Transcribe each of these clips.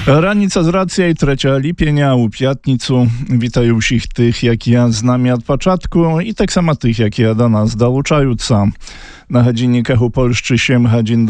Раніца з рацыяй 3 ліпеня ў пятніцу. Вітаю ўсіх тых, якія з намі ад пачатку і таксама тых, якія да нас далучаюцца. На гадзінніках у Польшчы 7 гадзін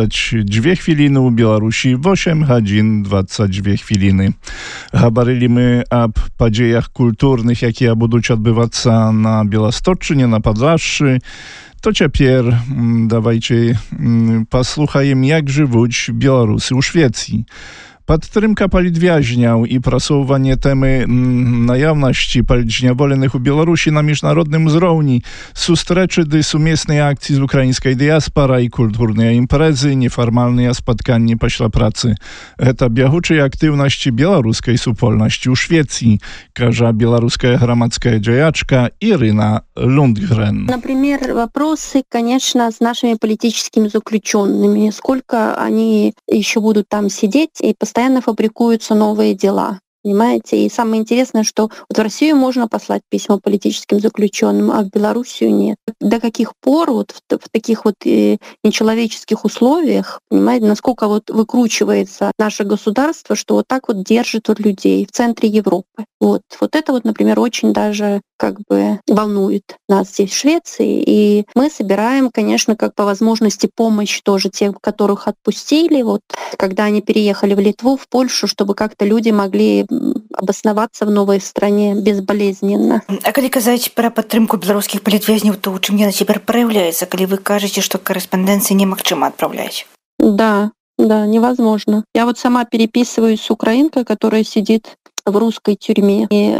22 хвіліны, у Беларусі 8 гадзін 22 хвіліны. Гаварылі мы аб падзеях культурных, якія будуць адбывацца на Беласточчыне, на Падляшшы. To цяпер давайце паслухаем, як жывуць беларусы ў Швецыі. Падтрымка палітвязняў і прасоўванне тэмы наяўнасці палітзняволеных у Беларусі на міжнародным узроўні, сустрэчы ды сумесныя акцыі з украінскай дыяспарай, культурныя імпрэзы, нефармальныя спатканні пасля працы. Гэта бягучыя актыўнасці беларускай супольнасці ў Швецыі, кажа беларуская грамадская дзеячка Ирина Лундгрен. Например, вопросы, конечно, с нашими политическими заключенными. Сколько они еще будут там сидеть и постоянно фабрикуются новые дела. Понимаете? И самое интересное, что вот в Россию можно послать письма политическим заключенным, а в Белоруссию нет. До каких пор вот в таких вот нечеловеческих условиях, понимаете, насколько вот выкручивается наше государство, что вот так вот держит вот людей в центре Европы. Вот это вот, например, очень даже как бы волнует нас здесь в Швеции. И мы собираем, конечно, как по возможности помощь тоже тем, которых отпустили, вот когда они переехали в Литву, в Польшу, чтобы как-то люди могли абаснавацца в новой стране безболезненно. А калі казаць пра падтрымку беларускіх палітвязняў, то ў чым яна цяпер праяўляецца, калі вы кажаце, што карэспандэнцыі немагчыма адпраўляць? Да, невозможно. Я вот сама переписываюсь с украинкой, которая сидит в русской тюрьме, и,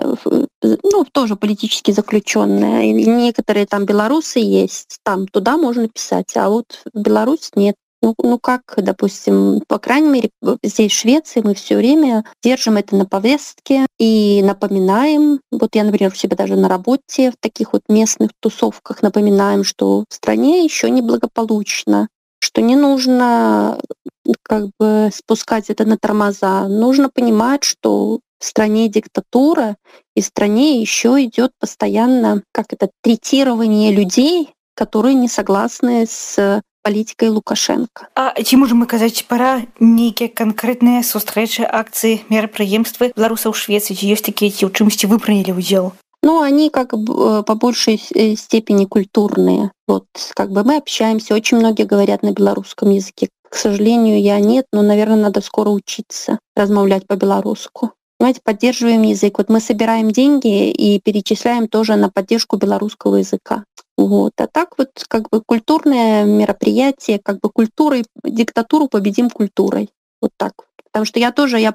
тоже политически заключенная. И некоторые там белорусы есть, там туда можно писать, а вот в Беларусь нет. Как, допустим, по крайней мере, здесь в Швеции мы все время держим это на повестке и напоминаем. Вот я, например, у себя даже на работе в таких вот местных тусовках напоминаем, что в стране еще неблагополучно, что не нужно как бы спускать это на тормоза. Нужно понимать, что в стране диктатура, и в стране еще идет постоянно третирование людей, которые не согласны с палітыкай Лукашенко. А ці можам мы казаць пара нейкія канкрэтныя сустрэчы, акцыі, мерапрыемствы беларусаў у Швецыі, ці ёсць такія, ці ў чымсьці вы прынялі ўдзел? Они как бы по большей степени культурные. Мы общаемся, очень многие говорят на белорусском языке. К сожалению, я нет, но, наверное, надо скоро учиться размовлять по-белорусски. Понимаете, поддерживаем язык. Мы собираем деньги и перечисляем тоже на поддержку белорусского языка. А так культурное мероприятие, диктатуру победим культурой. Вот так. Потому что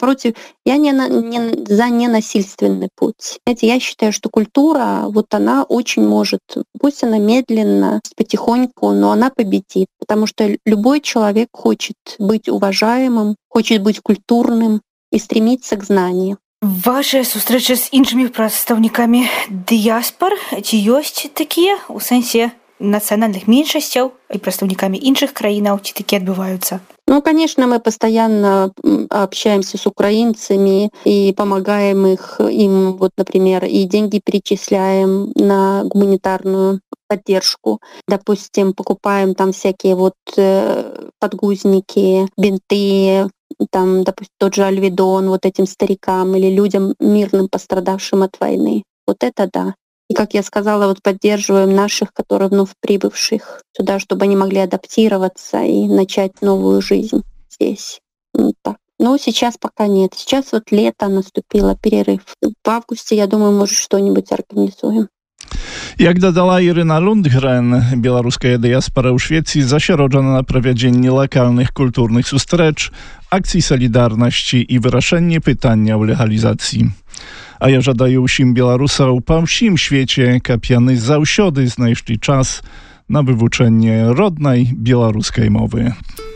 я не за ненасильственный путь. Знаете, я считаю, что культура, она очень может, пусть она медленно, потихоньку, но она победит. Потому что любой человек хочет быть уважаемым, хочет быть культурным и стремиться к знаниям. Ваши сустрэчы з іншымі прадстаўнікамі дыяспар, ці ёсць такія у сэнсе нацыянальных меншасцяў і прадстаўнікамі іншых краінаў, ці такія адбываюцца? Конечно, мы постоянно общаемся с украинцами и помогаем им, например, и деньги перечисляем на гуманитарную поддержку. Допустим, покупаем там всякие подгузники, бинты, там, допустим, тот же Альведон этим старикам или людям мирным, пострадавшим от войны. Это да. И, как я сказала, поддерживаем наших, которые вновь прибывших сюда, чтобы они могли адаптироваться и начать новую жизнь здесь. Так. Но сейчас пока нет. Сейчас лето наступило, перерыв. В августе, я думаю, может, что-нибудь организуем. Jak dodała Iryna Lundgren, białoruska diaspora u Szwecji zasierodzona na prowadzenie lokalnych kulturnych sustrecz, akcji solidarności i wyrażenie pytania o legalizacji. A ja żadaję усім Białorusów po всім świecie, kapiany zаўсёды znajszli czas na wywuczenie rodnej białoruskiej mowy.